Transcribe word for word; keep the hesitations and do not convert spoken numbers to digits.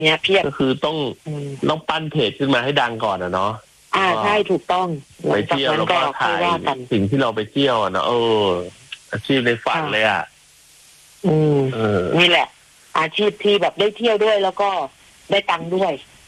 เนี้ยเพียบก็คือต้องต้องปั้นเพจขึ้นมาให้ดังก่อนอะเนาะอ่าใช่ถูกต้องไปเที่ยวแล้วก็ถ่ายสิ่งที่เราไปเที่ยวอะเนาะเอออาชีพในฝันเลยอ่ะอืมนี่แหละอาชีพที่แบบได้เที่ยวด้วยแล้วก็ได้ตังค์ด้วย